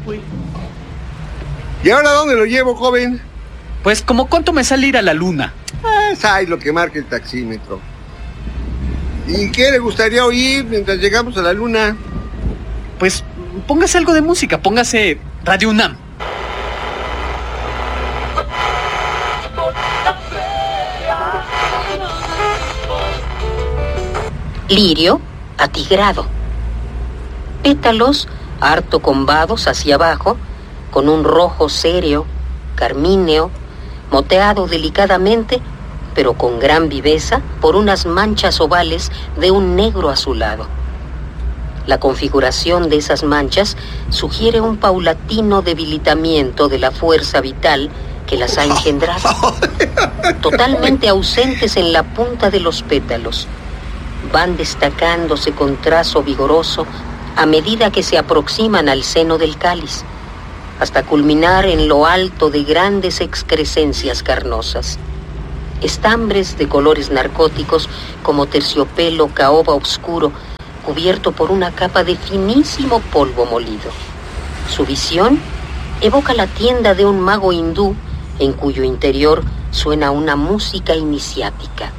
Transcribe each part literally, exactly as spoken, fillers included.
güey. ¿Y ahora dónde lo llevo, joven? Pues, ¿como cuánto me sale ir a la luna? Ah, es ahí lo que marca el taxímetro. ¿Y qué le gustaría oír mientras llegamos a la luna? Pues, póngase algo de música, póngase Radio UNAM. Lirio atigrado. Pétalos harto combados hacia abajo, con un rojo serio, carmíneo, moteado delicadamente, pero con gran viveza por unas manchas ovales de un negro azulado. La configuración de esas manchas sugiere un paulatino debilitamiento de la fuerza vital que las ha engendrado. Totalmente ausentes en la punta de los pétalos, van destacándose con trazo vigoroso a medida que se aproximan al seno del cáliz, hasta culminar en lo alto de grandes excrescencias carnosas. Estambres de colores narcóticos como terciopelo caoba oscuro, cubierto por una capa de finísimo polvo molido. Su visión evoca la tienda de un mago hindú en cuyo interior suena una música iniciática.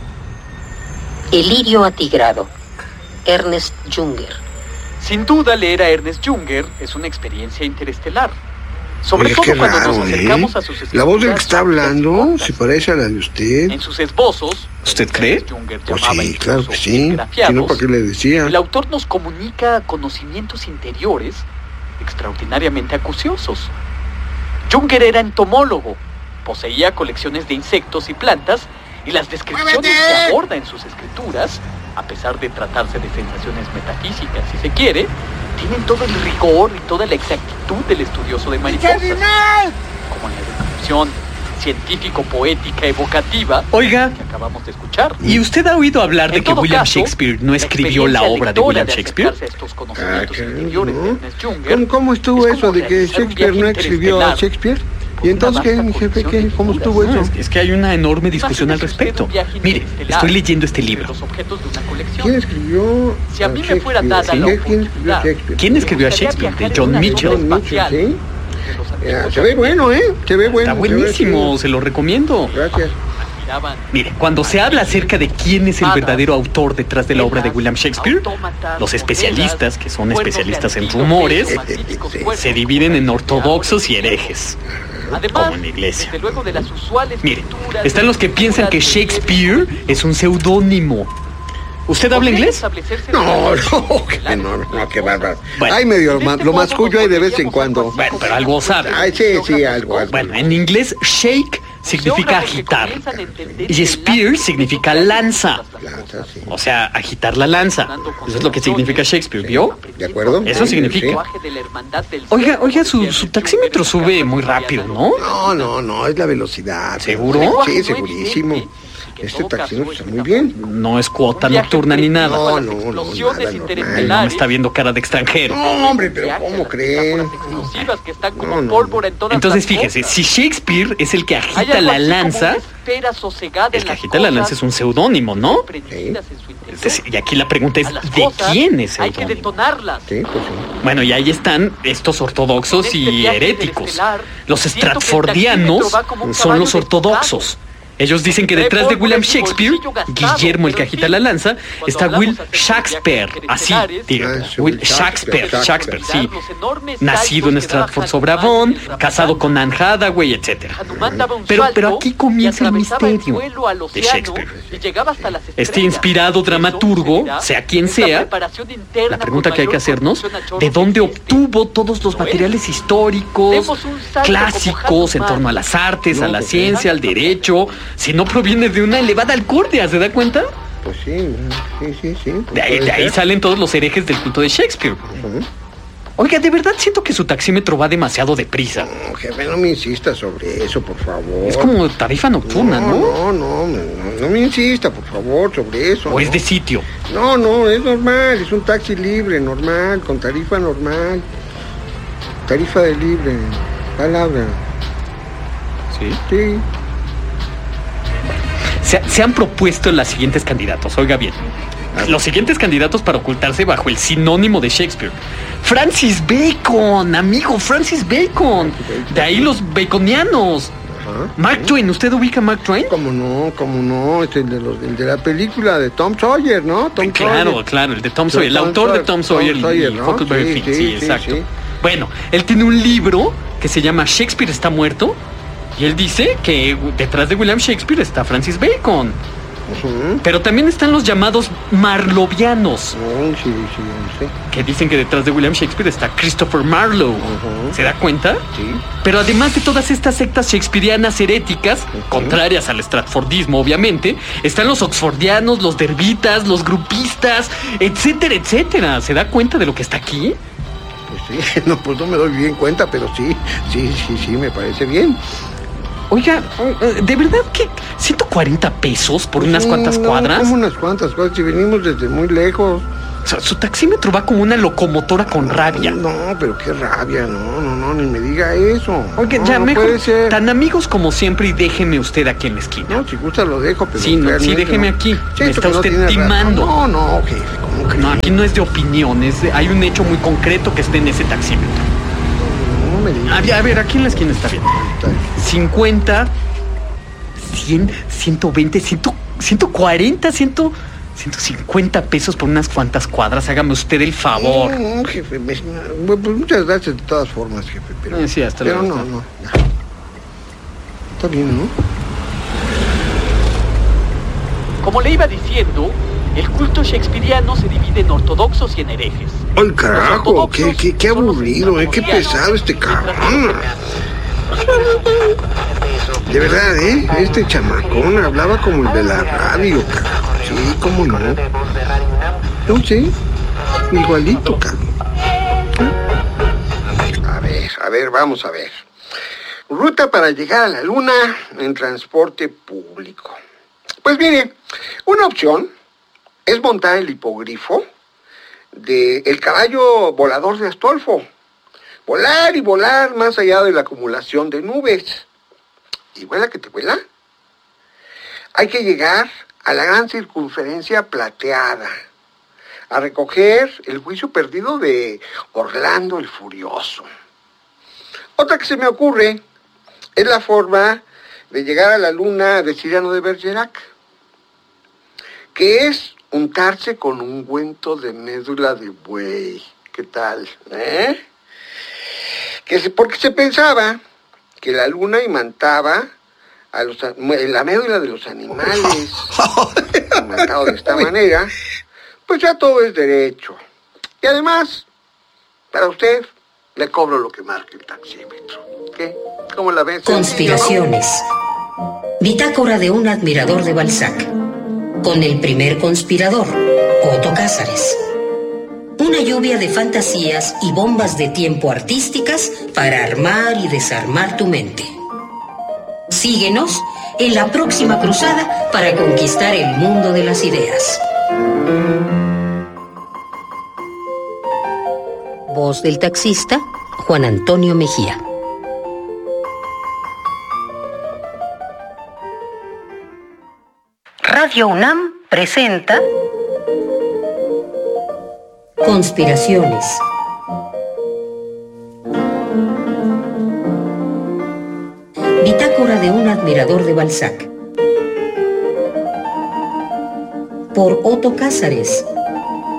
El lirio atigrado, Ernest Junger. Sin duda, leer a Ernest Junger es una experiencia interestelar. Sobre Oye, todo qué cuando raro, nos acercamos ¿eh? a sus escrituras. La voz del que está hablando se parece a la de usted. En sus esbozos, ¿Usted cree? Junger Pues llamaba sí, claro que incluso sí. Si grafiados, no, ¿para qué le decía? el autor nos comunica conocimientos interiores extraordinariamente acuciosos. Junger era entomólogo, poseía colecciones de insectos y plantas, y las descripciones que aborda en sus escrituras, a pesar de tratarse de sensaciones metafísicas, si se quiere, tienen todo el rigor y toda la exactitud del estudioso de mariposas. Como en la descripción científico-poética evocativa Oiga, que acabamos de escuchar. ¿y usted ha oído hablar de En que todo William caso, Shakespeare no la escribió la experiencia obra de lectora William de Shakespeare? acercarse a estos conocimientos Ah, interiores ¿no? de Ernest Junger ¿Cómo, cómo estuvo es eso como de que realizar un Shakespeare no viaje escribió a interestelar Shakespeare? ¿Y entonces qué, mi jefe? ¿Qué? ¿Cómo estuvo No, eso? es, es que hay una enorme discusión al respecto. Mire, estoy leyendo este libro. Los objetos de una colección. ¿Quién escribió Si a mí Shakespeare? me fuera dada la ¿Sí? ¿Quién escribió oportunidad, Shakespeare? ¿Quién escribió a Shakespeare? De John Mitchell. John Mitchell, sí. Ya, se ve bueno, ¿eh? Se ve bueno. Está se ve, buenísimo, sí. se lo recomiendo. Gracias. Mire, cuando se habla acerca de quién es el verdadero autor detrás de la obra de William Shakespeare, los especialistas, que son especialistas en rumores, se dividen en ortodoxos y herejes, como en la iglesia. Mire, están los que piensan que Shakespeare es un seudónimo. ¿Usted habla inglés? No, no, que no, no, qué bárbaro. Bueno. Ay, medio lo más, lo más cuyo hay de vez en cuando. Bueno, pero algo sabe. Ay, sí, sí, algo, algo. Bueno, en inglés, shake significa agitar y spear significa lanza. Lanza, sí. O sea, agitar la lanza. Eso es lo que significa Shakespeare, ¿vio? ¿De acuerdo? Eso Sí, significa. sí. Oiga, oiga, su, su taxímetro sube muy rápido, ¿no? No, no, no, es la velocidad. ¿Seguro? Sí, segurísimo. Este taxímetro está muy bien. No es cuota nocturna ni nada. No, no, no, nada normal. No me está viendo cara de extranjero. No, hombre, pero ¿cómo creen? No, no. Entonces, fíjese, si Shakespeare es el que agita la lanza, el que agita la lanza es un seudónimo, ¿no? Sí. Entonces, y aquí la pregunta es, ¿de quién es el seudónimo? Sí, pues sí. Bueno, y ahí están estos ortodoxos y heréticos. Los stratfordianos son los ortodoxos. Ellos dicen que detrás de William Shakespeare, Guillermo el que agita la lanza, está Will Shakespeare, así, diga, Will Shakespeare, Shakespeare, sí, nacido en Stratford-sobre-Avon, casado con Anne Hathaway, etcétera. Pero, pero aquí comienza el misterio de Shakespeare. Este inspirado dramaturgo, sea quien sea, la pregunta que hay que hacernos, ¿de dónde obtuvo todos los materiales históricos, clásicos en torno a las artes, a la ciencia, al derecho? Si no proviene de una elevada alcurnia, ¿se da cuenta? Pues sí, sí, sí, sí. De ahí, de ahí salen todos los herejes del culto de Shakespeare. Uh-huh. Oiga, de verdad siento que su taxímetro va demasiado deprisa. No, jefe, no me insista sobre eso, por favor. Es como tarifa nocturna, ¿no? No, no, no, no, no me insista, por favor, sobre eso. ¿O es no. de sitio? No, no, es normal, es un taxi libre, normal, con tarifa normal. Tarifa de libre, palabra. Sí. Sí. Se, se han propuesto los siguientes candidatos, oiga bien. Los siguientes candidatos para ocultarse bajo el sinónimo de Shakespeare: Francis Bacon, amigo, Francis Bacon. De ahí los baconianos. Ajá. Mark Twain, ¿usted ubica a Mark Twain? ¿Cómo no? ¿Cómo no? Es el de, los, el de la película de Tom Sawyer, ¿no? Tom claro, Sawyer. claro, el de Tom Sawyer, el Tom autor Sawyer, de Tom Sawyer, Tom Sawyer y ¿no? Huckleberry sí, Finn, sí, sí, sí, exacto. Sí. Bueno, él tiene un libro que se llama Shakespeare está muerto y él dice que detrás de William Shakespeare está Francis Bacon. Uh-huh. Pero también están los llamados marlovianos, uh, sí, sí, sí. que dicen que detrás de William Shakespeare está Christopher Marlowe. Uh-huh. ¿Se da cuenta? Sí. Pero además de todas estas sectas shakespearianas heréticas, uh-huh. contrarias al stratfordismo, obviamente, están los oxfordianos, los derbitas, los grupistas, etcétera, etcétera. ¿Se da cuenta de lo que está aquí? Pues sí, no, pues no me doy bien cuenta, pero sí, sí, sí, sí, me parece bien. Oiga, ¿de verdad que ciento cuarenta pesos por pues unas sí, cuantas no, cuadras? Como unas cuantas cuadras, si venimos desde muy lejos. O sea, su taxímetro va como una locomotora con rabia. No, pero qué rabia, no, no, no, ni me diga eso. Oiga, no, ya no mejor, puede ser. Tan amigos como siempre y déjeme usted aquí en la esquina. No, si gusta lo dejo, pero sí, no, sí, déjeme no. aquí. Sí, me está no usted timando. No, no, jefe, ¿cómo crees? No, aquí no es de opiniones, hay un hecho muy concreto que esté en ese taxímetro. No, no me digas. A, a ver, aquí en la esquina está bien. cincuenta, cien, ciento veinte, cien, ciento cuarenta, cien, ciento cincuenta pesos por unas cuantas cuadras. Hágame usted el favor. No, jefe, me, pues muchas gracias de todas formas, jefe, pero, eh, sí, hasta pero luego. no, no, ya. Está bien, ¿no? Como le iba diciendo, el culto shakespeariano se divide en ortodoxos y en herejes. ¡Ay, carajo! ¡Qué, qué, qué aburrido, eh! ¡Qué pesado este cabrón! De verdad, ¿eh? Este chamacón hablaba como el de la radio, carajo. Sí, cómo no. No sé. Igualito, cabrón. A ver, a ver, vamos a ver. Ruta para llegar a la luna en transporte público. Pues mire, una opción es montar el hipogrifo de el caballo volador de Astolfo. Volar y volar más allá de la acumulación de nubes. ¿Y vuela que te vuela? Hay que llegar a la gran circunferencia plateada, a recoger el juicio perdido de Orlando el Furioso. Otra que se me ocurre es la forma de llegar a la luna de Ciriano de Bergerac, que es untarse con ungüento de médula de buey. ¿Qué tal? ¿Eh? Que se, porque se pensaba que la luna imantaba a los, la médula de los animales, imantado de esta manera, pues ya todo es derecho. Y además, para usted, le cobro lo que marque el taxímetro. ¿Qué? ¿Cómo la ves? Conspiraciones. Bitácora de un admirador de Balzac. Con el primer conspirador, Otto Cázares. Una lluvia de fantasías y bombas de tiempo artísticas para armar y desarmar tu mente. Síguenos en la próxima cruzada para conquistar el mundo de las ideas. Voz del taxista, Juan Antonio Mejía. Radio UNAM presenta Conspiraciones. Bitácora de un admirador de Balzac. Por Otto Cázares